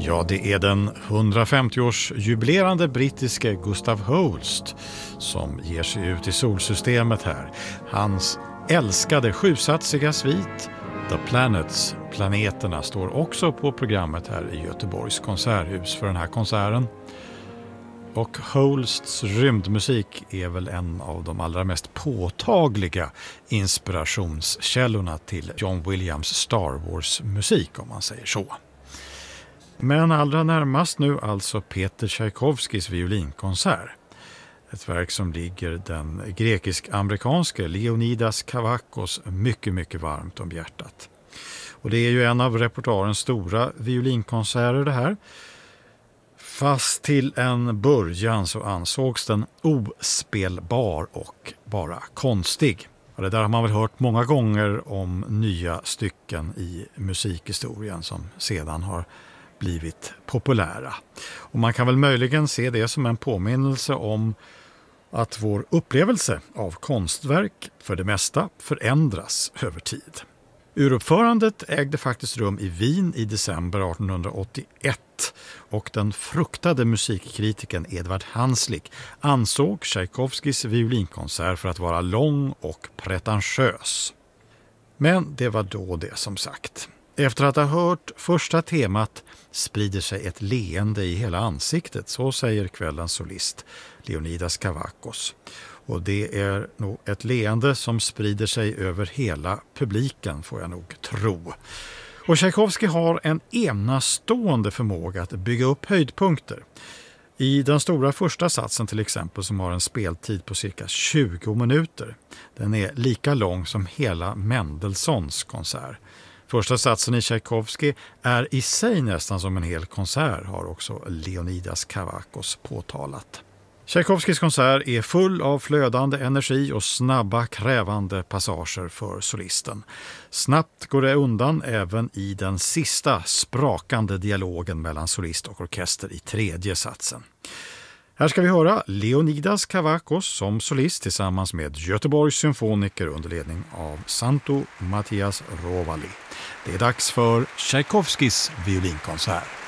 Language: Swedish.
Ja, det är den 150-årsjubilerande brittiske Gustav Holst som ger sig ut i solsystemet här. Hans älskade 7-satsiga svit The Planets, planeterna, står också på programmet här i Göteborgs konserthus för den här konserten. Och Holsts rymdmusik är väl en av de allra mest påtagliga inspirationskällorna till John Williams Star Wars-musik, om man säger så. Men allra närmast nu alltså Peter Tchaikovskys violinkonsert. Ett verk som ligger den grekisk-amerikanske Leonidas Kavakos mycket varmt om hjärtat. Och det är ju en av repertoarens stora violinkonserter det här. Fast till en början så ansågs den ospelbar och bara konstig. Och det där har man väl hört många gånger om nya stycken i musikhistorien som sedan har blivit populära. Och man kan väl möjligen se det som en påminnelse om att vår upplevelse av konstverk för det mesta förändras över tid. Uruppförandet ägde faktiskt rum i Wien i december 1881 och den fruktade musikkritiken Edvard Hanslick ansåg Tchaikovskys violinkonsert för att vara lång och pretentiös. Men det var då det, som sagt. Efter att ha hört första temat sprider sig ett leende i hela ansiktet, så säger kvällens solist Leonidas Kavakos. Och det är nog ett leende som sprider sig över hela publiken, får jag nog tro. Och Tchaikovsky har en enastående förmåga att bygga upp höjdpunkter. I den stora första satsen till exempel, som har en speltid på cirka 20 minuter. Den är lika lång som hela Mendelssohns konsert. Första satsen i Tchaikovsky är i sig nästan som en hel konsert, har också Leonidas Kavakos påtalat. Tchaikovskys konsert är full av flödande energi och snabba, krävande passager för solisten. Snabbt går det undan även i den sista sprakande dialogen mellan solist och orkester i tredje satsen. Här ska vi höra Leonidas Kavakos som solist tillsammans med Göteborgs symfoniker under ledning av Santo Mattias Rovali. Det är dags för Tchaikovskys violinkonsert.